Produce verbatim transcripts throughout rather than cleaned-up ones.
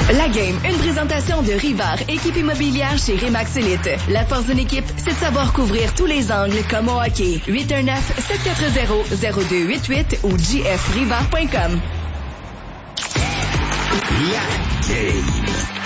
La game, une présentation de Rivard, équipe immobilière chez Remax Elite. La force d'une équipe, c'est de savoir couvrir tous les angles comme au hockey. huit un neuf, sept quatre zéro, zéro deux huit huit ou j f rivard point com. La game.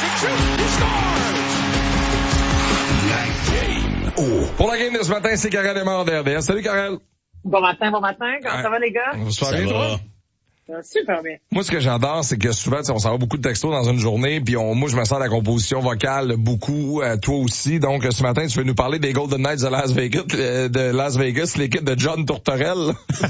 La game. Oh. Pour la game de ce matin, c'est Karel Lemar de R D S. Salut Karel. Bon matin, bon matin. Comment ouais. ça va les gars? Ça va bien, toi? Super bien. Moi, ce que j'adore, c'est que souvent, on s'envoie beaucoup de textos dans une journée, puis on, moi, je me sens la composition vocale beaucoup, euh, toi aussi. Donc, ce matin, tu veux nous parler des Golden Knights de Las Vegas, de Las Vegas, l'équipe de John Tourterelle. Tu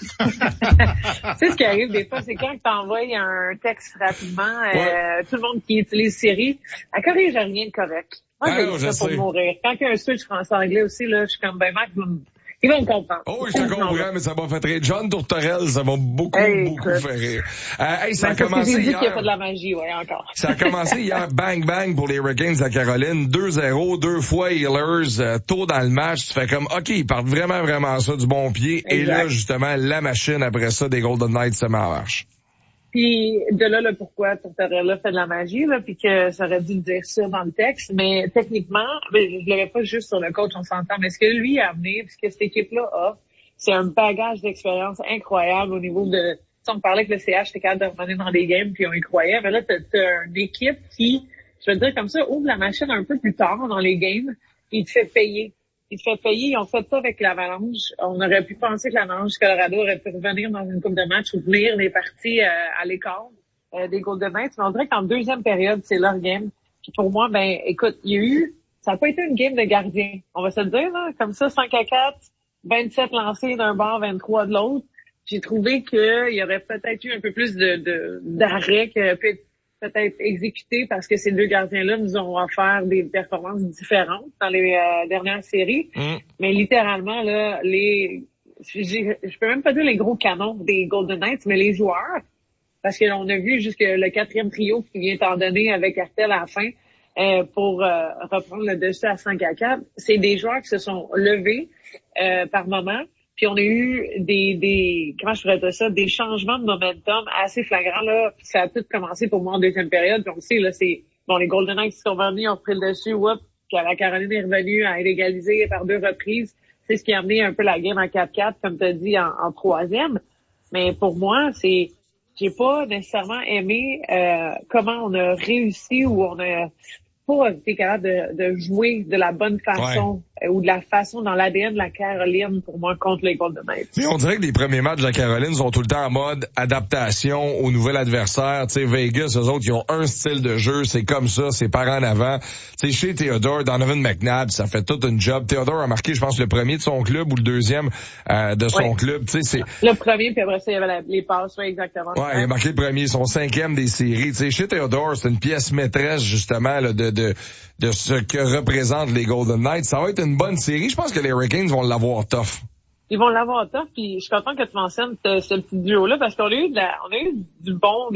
sais, ce qui arrive des fois, c'est quand tu envoies un texte rapidement, euh, ouais. tout le monde qui utilise Siri, elle corrige rien de correct. Moi, ah, j'ai ça pour mourir. Quand il y a un switch français-anglais aussi, là, je suis comme ben Mac, il va me comprendre. Oh, je te comprends, mais ça m'a fait rire. John Tourterelle, ça m'a beaucoup, hey, beaucoup écoute. fait rire. Euh, hey, ça ben, a commencé hier. Dit qu'il n'y a pas de la magie, ouais, encore. Ça a commencé hier, bang, bang, pour les Hurricanes de la Caroline. deux zéro, deux fois Healers, euh, tôt dans le match. Tu fais comme, OK, ils partent vraiment, vraiment ça du bon pied. Exact. Et là, justement, la machine, après ça, des Golden Knights se met en marche. Puis de là, le pourquoi Tourterelle fait de la magie, là, puis que ça aurait dû le dire ça dans le texte, mais techniquement, je l'avais pas juste sur le coach, on s'entend, mais ce que lui a amené, puis ce que cette équipe-là a, c'est un bagage d'expérience incroyable au niveau de, tu sais, on parlait que le C H était capable de revenir dans des games, puis on y croyait, mais là, t'as, t'as une équipe qui, je veux dire comme ça, ouvre la machine un peu plus tard dans les games, puis il te fait payer. Il te fait payer, ils ont fait ça avec l'Avalanche. On aurait pu penser que l'Avalanche du Colorado aurait pu revenir dans une coupe de match ou venir les parties euh, à l'écart euh, des Golden Knights. Mais on dirait qu'en deuxième période, c'est leur game. Puis pour moi, ben écoute, il y a eu, ça n'a pas été une game de gardien. On va se le dire, là, comme ça, cinq à quatre, vingt-sept lancés d'un bord, vingt-trois de l'autre. J'ai trouvé qu'il y aurait peut-être eu un peu plus de, de d'arrêt qui aurait pu être peut-être exécuté parce que ces deux gardiens-là nous ont offert des performances différentes dans les euh, dernières séries. Mm. Mais littéralement, là, les, j'ai, je peux même pas dire les gros canons des Golden Knights, mais les joueurs, parce que on a vu jusque le quatrième trio qui vient t'en donner avec Artel à la fin euh, pour euh, reprendre le dessus à cinq à quatre. C'est des joueurs qui se sont levés euh, par moment. Puis on a eu des, des, comment je pourrais dire ça, des changements de momentum assez flagrants, là. Puis ça a tout commencé pour moi en deuxième période. Puis on sait, là, c'est, bon, les Golden Knights sont venus, ont pris le dessus, whoop, puis la Caroline est revenue à égaliser par deux reprises. C'est ce qui a amené un peu la game en quatre quatre, comme tu as dit, en, en troisième. Mais pour moi, c'est, j'ai pas nécessairement aimé, euh, comment on a réussi ou on a pas été capable de, de jouer de la bonne façon ouais. ou de la façon dans l'A D N de la Caroline pour moi contre les Golden Knights. Mais on dirait que les premiers matchs de la Caroline sont tout le temps en mode adaptation au nouvel adversaire. Tu sais, Vegas, eux autres, ils ont un style de jeu, c'est comme ça, c'est par en avant. Tu sais, chez Theodore, Donovan McNabb, ça fait tout une job. Theodore a marqué, je pense, le premier de son club ou le deuxième euh, de son ouais. club. Tu sais, c'est le premier, puis après ça, il y avait la, les passes, oui, exactement. Ouais, il a marqué le premier, son cinquième des séries. Tu sais, chez Theodore, c'est une pièce maîtresse justement là, de de de ce que représentent les Golden Knights. Ça va être une bonne série. Je pense que les Hurricanes vont l'avoir tough. Ils vont l'avoir tough, puis je suis content que tu mentionnes ce, ce petit duo-là, parce qu'on a eu de la, on a eu du bon,